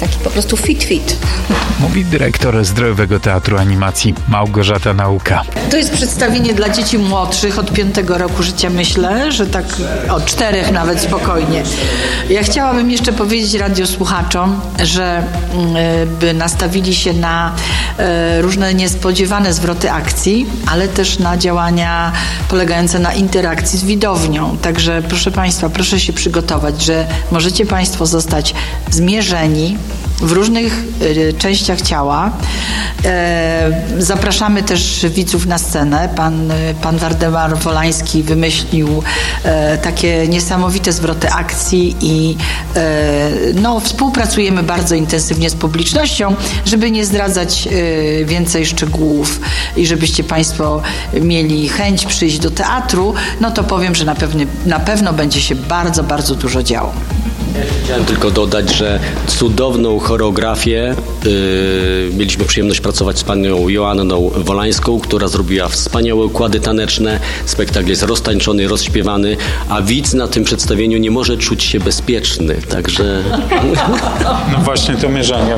taki po prostu fit. Mówi dyrektor Zdrojowego Teatru Animacji Małgorzata Nauka. To jest przedstawienie dla dzieci młodszych od 5 roku życia, myślę, że tak od 4 nawet spokojnie. Ja chciałabym jeszcze powiedzieć radiosłuchaczom, że by nastawili się na różne niespodziewane zwroty akcji, ale też na działania polegające na interakcji z widownią. Także proszę Państwa, proszę się przygotować, że możecie Państwo zostać zmierzeni w różnych częściach ciała. Zapraszamy też widzów na scenę. Pan Waldemar Wolański wymyślił takie niesamowite zwroty akcji i współpracujemy bardzo intensywnie z publicznością, żeby nie zdradzać więcej szczegółów i żebyście Państwo mieli chęć przyjść do teatru, no to powiem, że na pewno będzie się bardzo, bardzo dużo działo. Chciałem tylko dodać, że cudowną choreografię mieliśmy przyjemność pracować z panią Joanną Wolańską, która zrobiła wspaniałe układy taneczne. Spektakl jest roztańczony, rozśpiewany, a widz na tym przedstawieniu nie może czuć się bezpieczny, także... No właśnie to mierzenie.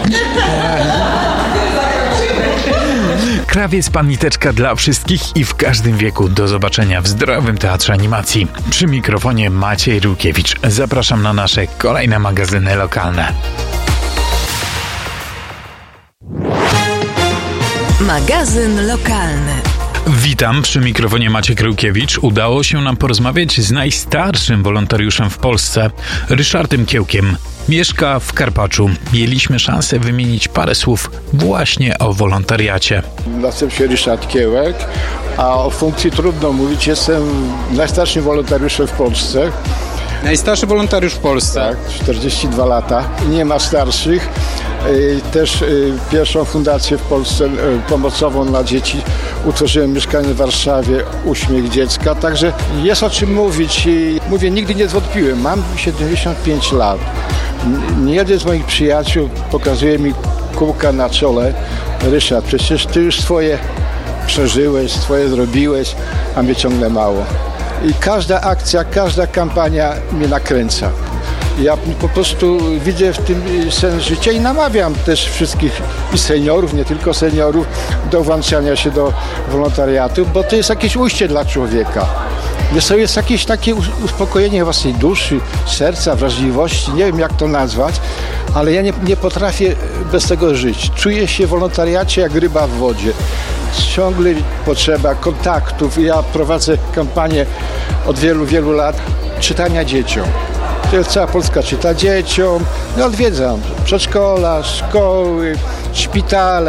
Krawiec Pan Niteczka dla wszystkich i w każdym wieku. Do zobaczenia w Zdrowym Teatrze Animacji. Przy mikrofonie Maciej Rukiewicz. Zapraszam na nasze kolejne magazyny lokalne. Magazyn lokalny. Witam, przy mikrofonie Maciek Rukiewicz. Udało się nam porozmawiać z najstarszym wolontariuszem w Polsce, Ryszardem Kiełkiem. Mieszka w Karpaczu. Mieliśmy szansę wymienić parę słów właśnie o wolontariacie. Nazywam się Ryszard Kiełek, a o funkcji trudno mówić. Jestem najstarszym wolontariuszem w Polsce. Najstarszy wolontariusz w Polsce. Tak, 42 lata. Nie ma starszych. Też pierwszą fundację w Polsce pomocową dla dzieci utworzyłem mieszkanie w Warszawie, Uśmiech Dziecka, także jest o czym mówić i mówię, nigdy nie zwątpiłem, mam 75 lat. Jeden z moich przyjaciół pokazuje mi kółka na czole. Ryszard, przecież ty już swoje przeżyłeś, swoje zrobiłeś, a mnie ciągle mało. I każda akcja, każda kampania mnie nakręca. Ja po prostu widzę w tym sens życia i namawiam też wszystkich i seniorów, nie tylko seniorów, do włączania się do wolontariatu, bo to jest jakieś ujście dla człowieka. To jest jakieś takie uspokojenie własnej duszy, serca, wrażliwości, nie wiem jak to nazwać, ale ja nie potrafię bez tego żyć. Czuję się w wolontariacie jak ryba w wodzie. Ciągle potrzeba kontaktów. Ja prowadzę kampanię od wielu, wielu lat czytania dzieciom. Cała Polska czyta dzieciom. Ja odwiedzam przedszkola, szkoły, szpitale,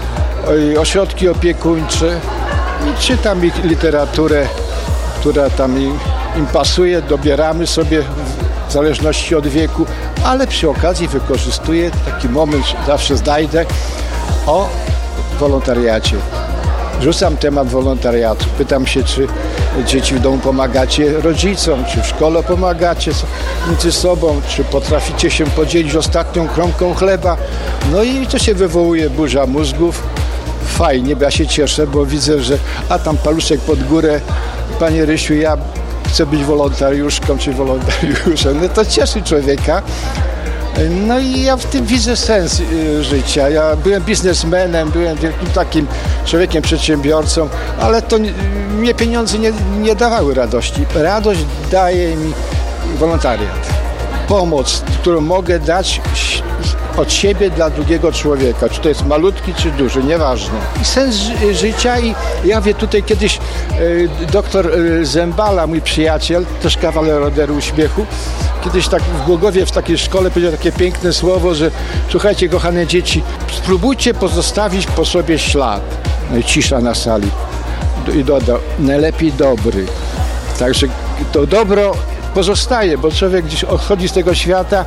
ośrodki opiekuńcze i czytam ich literaturę, która tam im pasuje. Dobieramy sobie w zależności od wieku, ale przy okazji wykorzystuję taki moment, zawsze znajdę o wolontariacie. Rzucam temat wolontariatu. Pytam się, czy dzieci w domu pomagacie rodzicom, czy w szkole pomagacie między sobą, czy potraficie się podzielić ostatnią kromką chleba. No i to się wywołuje burza mózgów. Fajnie, bo ja się cieszę, bo widzę, że tam paluszek pod górę. Panie Rysiu, ja chcę być wolontariuszką czy wolontariuszem. No to cieszy człowieka. No i ja w tym widzę sens życia. Ja byłem biznesmenem, byłem wielkim takim człowiekiem, przedsiębiorcą, ale to mnie pieniądze nie dawały radości. Radość daje mi wolontariat. Pomoc, którą mogę dać od siebie dla drugiego człowieka. Czy to jest malutki, czy duży, nieważne. Sens życia i ja wiem, tutaj kiedyś doktor Zembala, mój przyjaciel, też kawaler Orderu Uśmiechu, kiedyś tak w Głogowie w takiej szkole powiedział takie piękne słowo, że słuchajcie, kochane dzieci, spróbujcie pozostawić po sobie ślad. No i cisza na sali. I dodał, najlepiej dobry. Także to dobro pozostaje, bo człowiek gdzieś odchodzi z tego świata,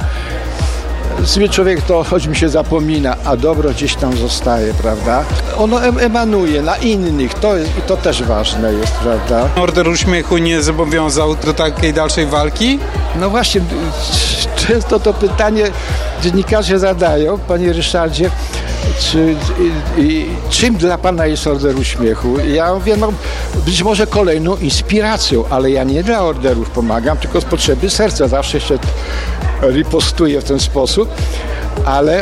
sobie człowiek to choć mi się zapomina, a dobro gdzieś tam zostaje, prawda? Ono emanuje na innych, to też ważne jest, prawda? Order Uśmiechu nie zobowiązał do takiej dalszej walki? No właśnie, często to pytanie dziennikarze zadają, panie Ryszardzie, czym dla pana jest Order Uśmiechu? Ja mówię, no być może kolejną inspiracją, ale ja nie dla orderów pomagam, tylko z potrzeby serca. Zawsze się ripostuję w ten sposób, ale